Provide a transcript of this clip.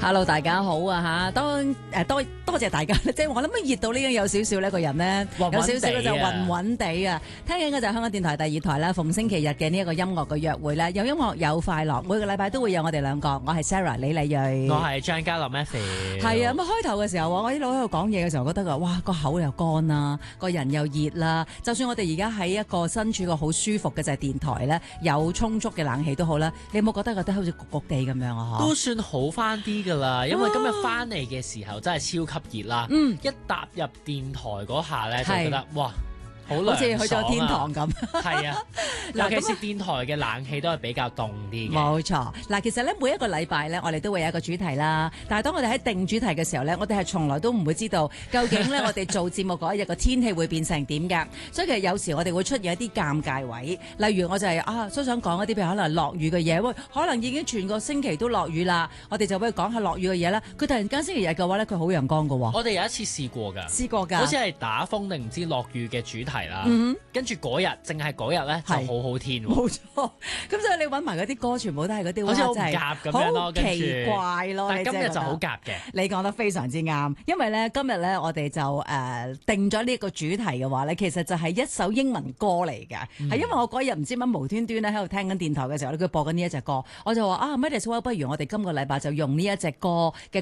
Hello， 大家好啊吓，多謝大家，即係我諗熱到呢樣有少少呢個人呢，有少少就暈暈地啊。聽緊嘅就係香港電台第2台啦，逢星期日嘅呢一個音樂嘅約會咧，有音樂有快樂，每個禮拜都會有我哋兩個，我係 Sarah 李麗蕊， 我係張嘉樂 Matthew。 係啊，咁開頭嘅時候我一路喺度講嘢嘅時候，覺得哇個口又乾啦，個人又熱啦。就算我哋而家喺一個身處個好舒服嘅就係電台咧，有充足嘅冷氣都好啦，你有冇覺得好似焗焗地咁樣啊？ 都算好翻啲噶啦，因為今日翻嚟嘅時候真係超級熱啦。一踏入電台嗰下咧，就覺得哇！好似去咗天堂咁， 係啊！尤其是電台嘅冷氣都係比較凍啲嘅。 冇錯，嗱，其實咧每一個禮拜咧，我哋都會有一個主題啦。但係當我哋喺定主題嘅時候咧，我哋係從來都唔會知道究竟咧我哋做節目嗰一日個天氣會變成點㗎。所以其實有時我哋會出現一啲尷尬位，例如我就係都想講一啲譬如可能落雨嘅嘢，喂，可能已經全個星期都落雨啦，我哋就會講下落雨嘅嘢啦。佢突然間星期日嘅話咧，佢好陽光㗎喎。 我哋有一次試過㗎，好似係打風定唔知落雨嘅主題啦。跟住嗰日，淨係嗰日咧就好好天喎。 冇錯，咁所以你揾埋嗰啲歌，全部都係嗰啲好似好夾咁樣咯， 好奇怪咯。 但今日就好夾嘅。 你講得非常之啱，因為咧今日咧我哋就定咗呢個主題嘅話咧，其實就係一首英文歌嚟嘅。係因為我嗰日唔知乜無端端咧喺度聽緊電台嘅時候咧，佢播緊呢一隻歌，我就話Might as well，不如我哋今個禮拜就用呢一隻歌嘅